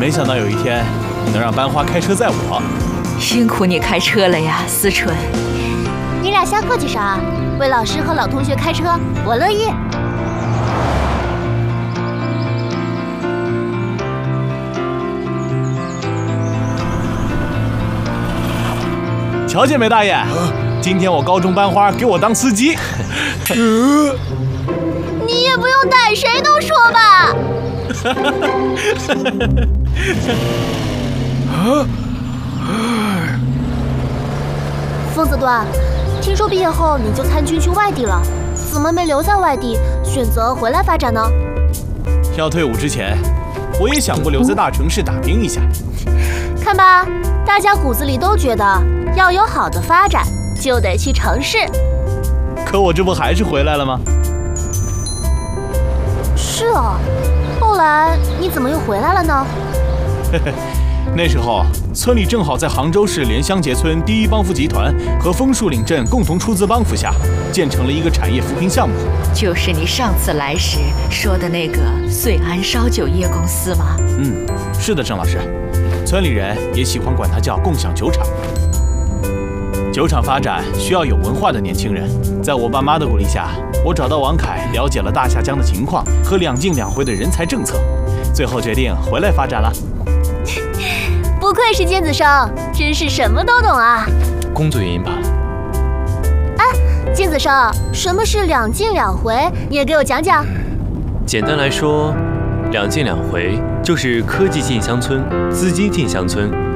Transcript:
没想到有一天能让班花开车载我。 辛苦你开车了呀，思纯。 你俩瞎客气啥？为老师和老同学开车，我乐意。 乔建美大爷，今天我高中班花给我当司机。 你也不用逮谁都说吧。疯子段，听说毕业后你就参军去外地了，怎么没留在外地，选择回来发展呢？ 要退伍之前，我也想过留在大城市打拼一下。 看吧，大家骨子里都觉得要有好的发展，就得去城市。 可我这不还是回来了吗？ 是啊，后来你怎么又回来了呢？ 那时候村里正好在杭州市莲香结村第一帮扶集团和枫树岭镇共同出资帮扶下，建成了一个产业扶贫项目。 就是你上次来时说的那个穗安烧酒业公司吗？ 是的，郑老师。村里人也喜欢管它叫共享酒厂。酒厂发展需要有文化的年轻人，在我爸妈的鼓励下，我找到王凯，了解了大下江的情况和两进两回的人才政策，最后决定回来发展了。 不愧是尖子生，真是什么都懂啊！ 工作原因罢了。 哎，尖子生，什么是两进两回？你也给我讲讲。 简单来说，两进两回就是科技进乡村，资金进乡村，